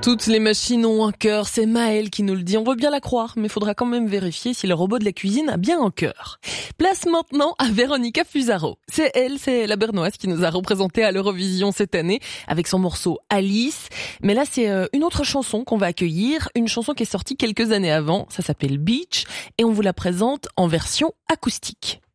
Toutes les machines ont un cœur, c'est Maëlle qui nous le dit. On veut bien la croire, mais il faudra quand même vérifier si le robot de la cuisine a bien un cœur. Place maintenant à Véronica Fusaro. C'est la Bernoise qui nous a représenté à l'Eurovision cette année avec son morceau Alice. Mais là, c'est une autre chanson qu'on va accueillir, une chanson qui est sortie quelques années avant. Ça s'appelle Beach et on vous la présente en version acoustique.